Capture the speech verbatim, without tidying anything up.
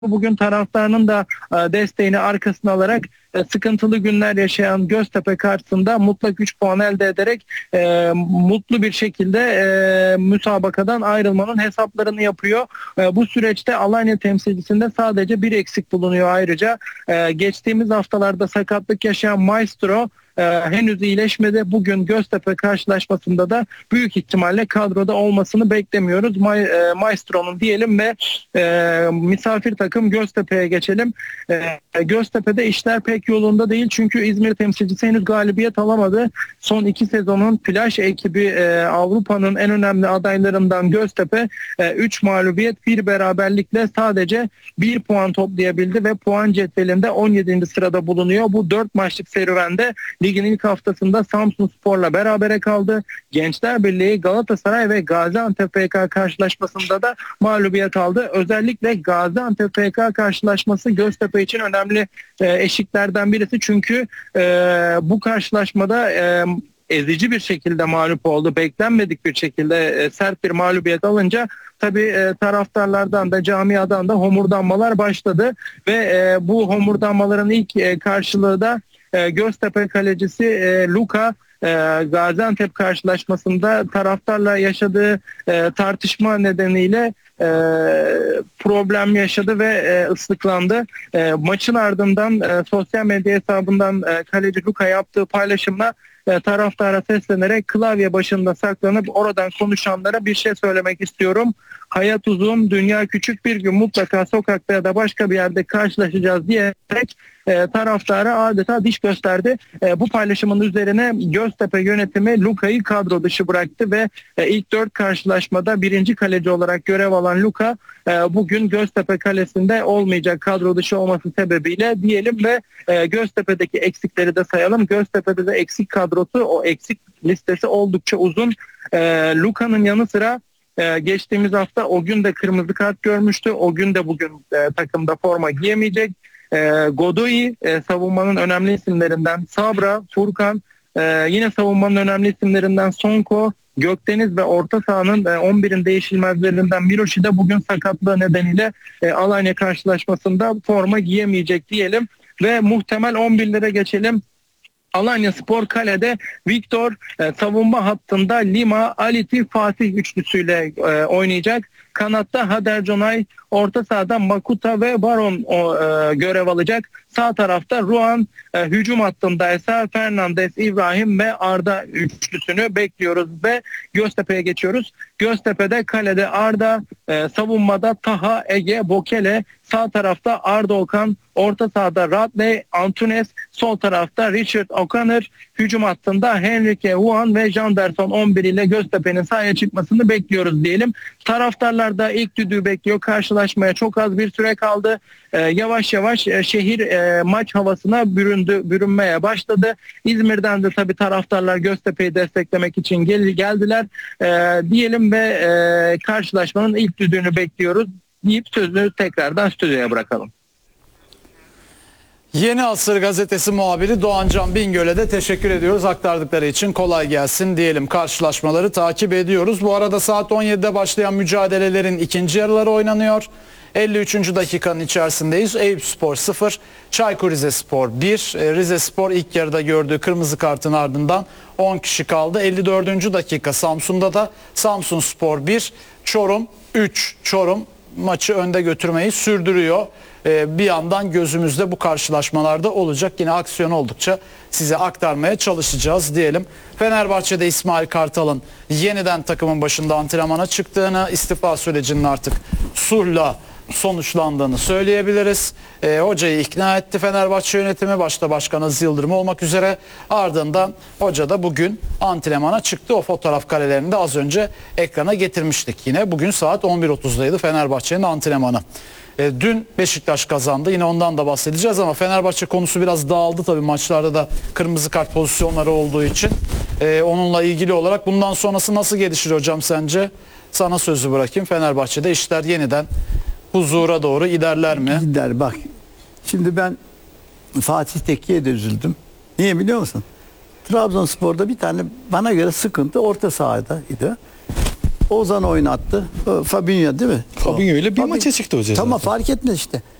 Bugün taraftarının da desteğini arkasına alarak sıkıntılı günler yaşayan Göztepe karşısında mutlak üç puan elde ederek e, mutlu bir şekilde e, müsabakadan ayrılmanın hesaplarını yapıyor. E, bu süreçte Alanya temsilcisinde sadece bir eksik bulunuyor ayrıca. E, geçtiğimiz haftalarda sakatlık yaşayan Maestro Ee, henüz iyileşmedi. Bugün Göztepe karşılaşmasında da büyük ihtimalle kadroda olmasını beklemiyoruz. Ma e, Maestro'nun diyelim ve e, misafir takım Göztepe'ye geçelim. E, Göztepe'de işler pek yolunda değil çünkü İzmir temsilcisi henüz galibiyet alamadı. Son iki sezonun flash ekibi e, Avrupa'nın en önemli adaylarından Göztepe üç e, mağlubiyet bir beraberlikle sadece bir puan toplayabildi ve puan cetvelinde on yedinci sırada bulunuyor. Bu dört maçlık serüvende ligin ilk haftasında Samsunspor'la berabere kaldı. Gençler Birliği, Galatasaray ve Gaziantep F K karşılaşmasında da mağlubiyet aldı. Özellikle Gaziantep F K karşılaşması Göztepe için önemli e, eşiklerden birisi. Çünkü e, bu karşılaşmada e, ezici bir şekilde mağlup oldu. Beklenmedik bir şekilde e, sert bir mağlubiyet alınca tabii e, taraftarlardan da camiadan da homurdanmalar başladı. Ve e, bu homurdanmaların ilk e, karşılığı da Göztepe kalecisi e, Luka e, Gaziantep karşılaşmasında taraftarla yaşadığı e, tartışma nedeniyle e, problem yaşadı ve e, ıslıklandı. E, maçın ardından e, sosyal medya hesabından e, kaleci Luka yaptığı paylaşımla e, taraftara seslenerek klavye başında saklanıp oradan konuşanlara bir şey söylemek istiyorum. Hayat uzun, dünya küçük, bir gün mutlaka sokakta ya da başka bir yerde karşılaşacağız diyerek e, taraftara adeta diş gösterdi. E, bu paylaşımın üzerine Göztepe yönetimi Luka'yı kadro dışı bıraktı ve e, ilk dört karşılaşmada birinci kaleci olarak görev alan Luka e, bugün Göztepe kalesinde olmayacak, kadro dışı olması sebebiyle diyelim ve e, Göztepe'deki eksikleri de sayalım. Göztepe'de de eksik kadrosu, o eksik listesi oldukça uzun. E, Luka'nın yanı sıra Ee, geçtiğimiz hafta o gün de kırmızı kart görmüştü. O gün de bugün e, takımda forma giyemeyecek. E, Godoy e, savunmanın önemli isimlerinden, Sabra, Furkan, e, yine savunmanın önemli isimlerinden Sonko, Gökdeniz ve orta sahanın e, on birin değişilmezlerinden Miroşi de bugün sakatlığı nedeniyle e, Alanya karşılaşmasında forma giyemeyecek diyelim. Ve muhtemel on birlere geçelim. Alanyaspor kalede Victor, e, savunma hattında Lima, Aliti, Fatih üçlüsüyle e, oynayacak. Kanatta Hader Conay, orta sahada Makuta ve Baron o, e, görev alacak. Sağ tarafta Ruan, e, hücum hattında ise Fernandes, İbrahim ve Arda üçlüsünü bekliyoruz ve Göztepe'ye geçiyoruz. Göztepe'de kalede Arda, e, savunmada Taha, Ege, Bokele, sağ tarafta Arda Okan, orta sahada Radley, Antunes, sol tarafta Richard O'Connor, hücum hattında Henrique Huan ve Janderson on bir ile Göztepe'nin sahaya çıkmasını bekliyoruz diyelim. Taraftarlar da ilk düdüğü bekliyor. Karşılaşmaya çok az bir süre kaldı. Ee, yavaş yavaş e, şehir e, maç havasına büründü, bürünmeye başladı. İzmir'den de tabii taraftarlar Göztepe'yi desteklemek için gel geldiler. Ee, diyelim ve e, karşılaşmanın ilk düdüğünü bekliyoruz deyip sözü tekrardan stüdyoya bırakalım. Yeni Asır gazetesi muhabiri Doğancan Bingöl'e de teşekkür ediyoruz aktardıkları için. Kolay gelsin diyelim, karşılaşmaları takip ediyoruz. Bu arada saat on yedide başlayan mücadelelerin ikinci yarıları oynanıyor. elli üçüncü dakikanın içerisindeyiz. Eyüpspor sıfır, Çaykur Rizespor bir. Rizespor ilk yarıda gördüğü kırmızı kartın ardından on kişi kaldı. elli dördüncü dakika Samsun'da da Samsunspor bir, Çorum üç. Çorum maçı önde götürmeyi sürdürüyor. Ee, bir yandan gözümüzde bu karşılaşmalarda olacak. Yine aksiyon oldukça size aktarmaya çalışacağız diyelim. Fenerbahçe'de İsmail Kartal'ın yeniden takımın başında antrenmana çıktığını, istifa sürecinin artık sulhla sonuçlandığını söyleyebiliriz. E, hocayı ikna etti Fenerbahçe yönetimi, başta Başkan Aziz Yıldırım olmak üzere. Ardından hoca da bugün antrenmana çıktı. O fotoğraf karelerini de az önce ekrana getirmiştik. Yine bugün saat on bir otuzdaydı Fenerbahçe'nin antrenmanı. E, dün Beşiktaş kazandı. Yine ondan da bahsedeceğiz ama Fenerbahçe konusu biraz dağıldı tabii, maçlarda da kırmızı kart pozisyonları olduğu için. E, onunla ilgili olarak bundan sonrası nasıl gelişir hocam sence? Sana sözü bırakayım. Fenerbahçe'de işler yeniden huzura doğru ilerler mi? Gider bak. Şimdi ben Fatih Tekke'ye de üzüldüm. Niye biliyor musun? Trabzonspor'da bir tane bana göre sıkıntı orta sahadaydı. Ozan oynattı. Fabinho değil mi? Fabinho ile bir Fabinho- maça çıktı hoca Tamam zaten. fark etmez işte.